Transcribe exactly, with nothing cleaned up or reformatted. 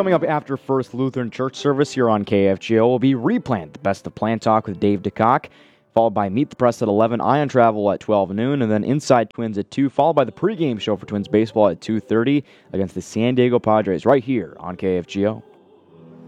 Coming up after First Lutheran Church service here on K F G O will be Replant, the best of Plant Talk with Dave DeCock, followed by Meet the Press at eleven, Ion Travel at twelve noon, and then Inside Twins at two, followed by the pregame show for Twins baseball at two thirty against the San Diego Padres right here on K F G O.